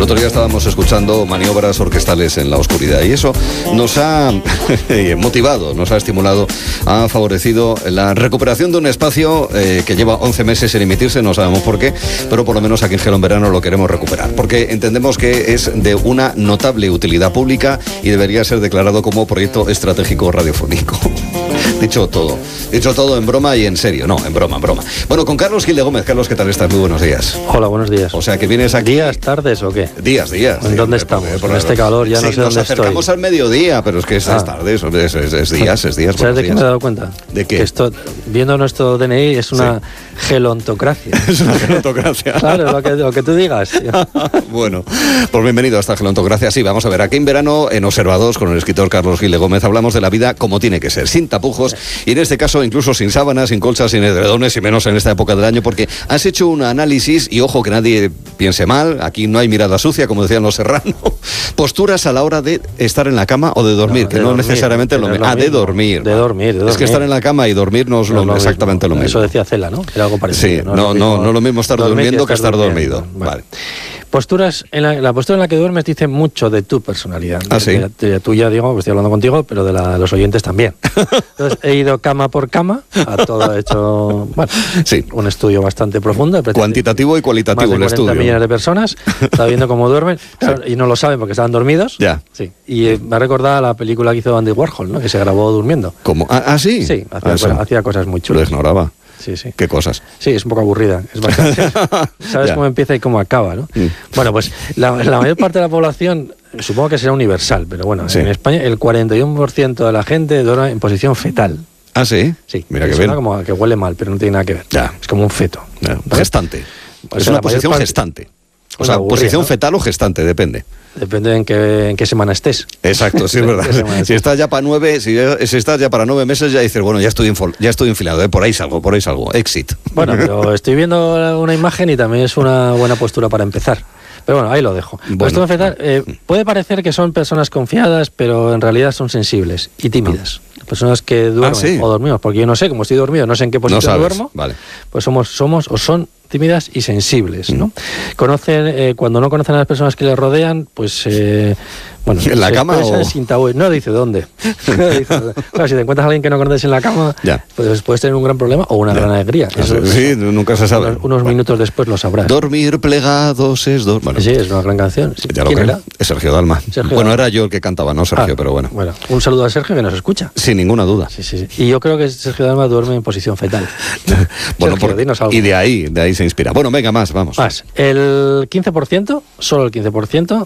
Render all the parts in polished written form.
otro día estábamos escuchando maniobras orquestales en la oscuridad y eso nos ha motivado, nos ha estimulado, ha favorecido la recuperación de un espacio que lleva 11 meses sin emitirse, no sabemos por qué, pero por lo menos aquí en Gelo en Verano lo queremos recuperar, porque entendemos que es de una notable utilidad pública y debería ser declarado como proyecto estratégico radiofónico. Dicho todo en broma y en serio. No, en broma. Bueno, con Carlos Gil de Gómez. Carlos, ¿qué tal estás? Muy buenos días. Hola, buenos días. O sea, que vienes aquí... ¿Días, tardes o qué? Días. ¿En dónde estamos? Con este calor ya no sé dónde estoy. Nos acercamos al mediodía, pero es que es tarde, es días. ¿Sabes de qué me he dado cuenta? ¿De qué? Que esto, viendo nuestro DNI, es una gelontocracia. Es una gelontocracia. Claro, lo que tú digas. Bueno, pues bienvenido a esta gelontocracia. Sí, vamos a ver, aquí en verano, en Observados, con el escritor Carlos Gil de Gómez, hablamos de la vida como tiene que ser, sin tapujos, y en este caso incluso sin sábanas, sin colchas, sin edredones, y menos en esta época del año, porque has hecho un análisis, y ojo que nadie piense mal, aquí no hay mirada sucia, como decían los serranos, posturas a la hora de estar en la cama o de dormir, que no necesariamente lo mismo. De dormir. De dormir. Es que estar en la cama y dormir no es exactamente lo mismo. Eso decía Cela, ¿no? Era algo parecido. Sí, no lo mismo estar durmiendo que estar dormido. Vale. Posturas, la postura en la que duermes dice mucho de tu personalidad. ¿Sí? De tuya, digo, estoy hablando contigo, pero de los oyentes también. Entonces, he ido cama por cama, a todo hecho, un estudio bastante profundo. Cuantitativo y cualitativo el estudio. 40 millones de personas, estaba viendo cómo duermen, y no lo saben porque estaban dormidos. Ya. Sí. Y me ha recordado la película que hizo Andy Warhol, ¿no? Que se grabó durmiendo. ¿Cómo? ¿Sí? Sí, hacía cosas muy chulas. Lo ignoraba. Sí. ¿Qué cosas? Sí, es un poco aburrida. Es bastante. Sabes cómo empieza y cómo acaba, ¿no? Bueno, pues la mayor parte de la población, supongo que será universal, pero bueno, en España el 41% de la gente duerme en posición fetal. ¿Ah, sí? Sí. Mira que bien. Como que huele mal, pero no tiene nada que ver. Ya. Es como un feto. Ya. Gestante. Es una posición gestante. O sea, aburrida, posición fetal o gestante, depende. Depende en qué semana estés. Exacto, sí, es verdad. Si estás ya para 9, si estás ya para 9 meses, ya dices, bueno, ya estoy enfilado, por ahí salgo, exit. Bueno, pero estoy viendo una imagen y también es una buena postura para empezar. Pero bueno, ahí lo dejo. Bueno, puede parecer que son personas confiadas, pero en realidad son sensibles y tímidas. Personas que duermen o dormimos, porque yo no sé, como estoy dormido, no sé en qué posición duermo, pues somos o son tímidas y sensibles, ¿no? Conocen, cuando no conocen a las personas que les rodean, pues ¿en la cama o...? Sin tabú. No dice dónde. Claro, si te encuentras a alguien que no conoces en la cama, pues puedes tener un gran problema o una gran alegría. Sí, nunca se sabe. Unos minutos después lo sabrás. Dormir plegados es dormir. Sí, es una gran canción. Sí. Ya lo creo. Es Sergio Dalma. Era yo el que cantaba, no Sergio, pero bueno. Bueno, un saludo a Sergio que nos escucha. Sin ninguna duda. Sí. Y yo creo que Sergio Dalma duerme en posición fetal. Bueno, Sergio, dinos algo. Y de ahí se inspira. Bueno, venga, vamos. El 15%, solo el 15%,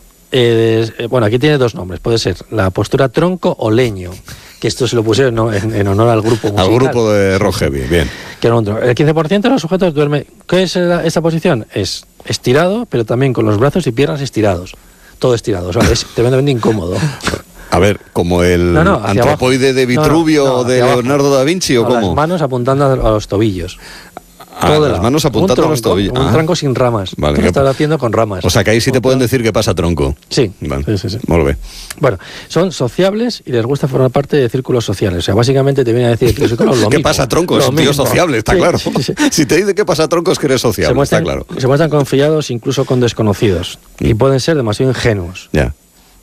aquí tiene dos nombres. Puede ser la postura tronco o leño, que esto se lo pusieron en honor al grupo musical. Al grupo de Rock Heavy, bien. El 15% de los sujetos duerme. ¿Qué es esta posición? Es estirado, pero también con los brazos y piernas estirados. Todo estirado, o sea, es tremendamente incómodo. A ver, ¿como el antropoide de Vitruvio o de Leonardo da Vinci o cómo? Las manos apuntando a los tobillos. Las manos apuntando a los tobillos. Un tronco sin ramas. Vale, ¿Qué estás haciendo con ramas? O sea, que ahí sí te pueden decir que pasa tronco. Sí. Vale. Sí. Muy bien. Bueno, son sociables y les gusta formar parte de círculos sociales. O sea, básicamente te viene a decir que lo mismo. ¿Qué pasa tronco? Es un tío sociable, está claro. Sí. Si te dice que pasa tronco es que eres sociable, está claro. Se muestran confiados incluso con desconocidos. Y pueden ser demasiado ingenuos. Ya.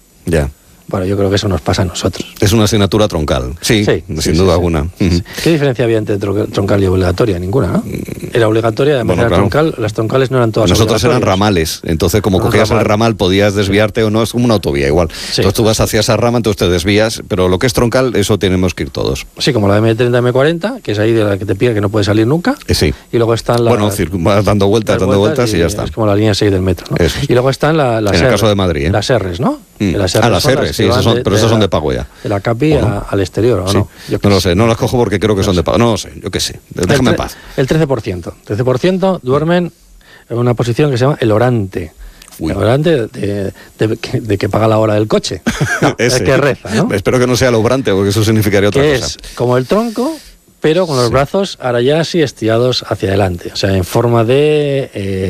Bueno, yo creo que eso nos pasa a nosotros. Es una asignatura troncal, sin duda alguna. Sí. ¿Qué diferencia había entre troncal y obligatoria? Ninguna, ¿no? Era obligatoria, además era troncal, las troncales no eran todas Nosotros eran ramales, entonces como cogías el ramal podías desviarte o no, es como una autovía igual. Entonces tú vas hacia esa rama, entonces te desvías, pero lo que es troncal, eso tenemos que ir todos. Sí, como la M30, M40, que es ahí de la que te pide que no puedes salir nunca. Sí. Y luego están las... Bueno, vas dando vueltas y ya está. Es como la línea 6 del metro, ¿no? Y luego están las en el caso de Madrid, las R's, ¿no? Las R's, sí, pero esas son de pago ya. De la CAPI al exterior, ¿o no? No lo sé, no las cojo porque creo que son de pago. No lo sé, yo qué sé. Déjame en paz. El 13%. 13% duermen en una posición que se llama el orante. El orante de que paga la hora del coche. No, es que reza, ¿no? Espero que no sea el obrante, porque eso significaría otra cosa. Es como el tronco, pero con los brazos ahora ya así estirados hacia adelante. O sea, en forma de...